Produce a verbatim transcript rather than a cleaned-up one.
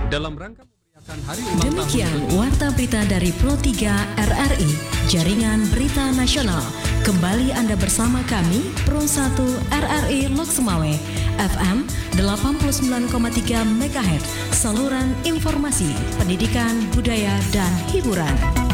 dalam rangka memeriahkan hari ulang tahun. Demikian warta berita dari Pro tiga R R I, Jaringan Berita Nasional. Kembali Anda bersama kami, Pro satu R R I Lok Sumawe, F M delapan puluh sembilan koma tiga MHz, saluran informasi, pendidikan, budaya, dan hiburan.